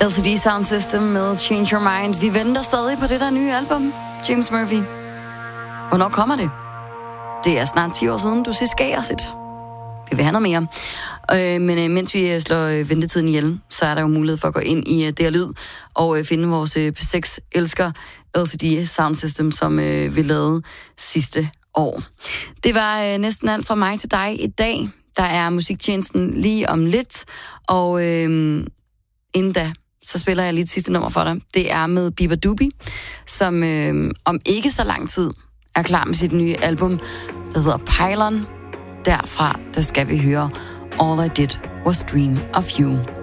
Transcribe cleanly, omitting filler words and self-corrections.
LCD Sound System med Change Your Mind. Vi venter stadig på det der nye album, James Murphy. Hvornår kommer det? Det er snart 10 år siden, du sidst gav os et. Vi vil have noget mere. Men mens vi slår ventetiden ihjel, så er der jo mulighed for at gå ind i DR Lyd og finde vores P6 elsker LCD Sound System, som vi lavede sidste år. Det var næsten alt fra mig til dig i dag. Der er musiktjenesten lige om lidt, og inden da, så spiller jeg lige et sidste nummer for dig. Det er med Bieber Doobie, som om ikke så lang tid er klar med sit nye album, der hedder Pylon. Derfra, der skal vi høre All I Did Was Dream of You.